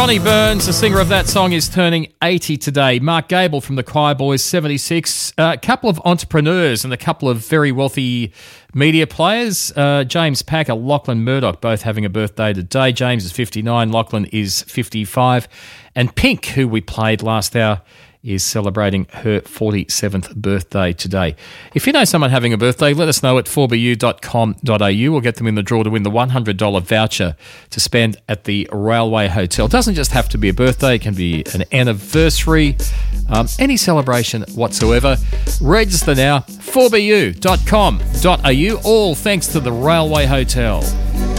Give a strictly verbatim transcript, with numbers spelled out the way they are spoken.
Johnny Burns, the singer of that song, is turning eighty today. Mark Gable from the Choir Boys, seventy-six. A uh, couple of entrepreneurs and a couple of very wealthy media players. Uh, James Packer, Lachlan Murdoch, both having a birthday today. James is fifty-nine, Lachlan is fifty-five. And Pink, who we played last hour, is celebrating her forty-seventh birthday today. If you know someone having a birthday, let us know at four b u dot com dot a u. We'll get them in the draw to win the one hundred dollars voucher to spend at the Railway Hotel. It doesn't just have to be a birthday. It can be an anniversary, um, any celebration whatsoever. Register now, four b u dot com dot a u, all thanks to the Railway Hotel.